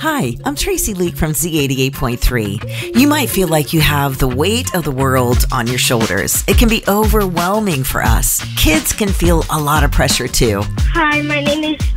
Hi, I'm Tracy Leak from Z88.3. You might feel like you have the weight of the world on your shoulders. It can be overwhelming for us. Kids can feel a lot of pressure too. Hi, my name is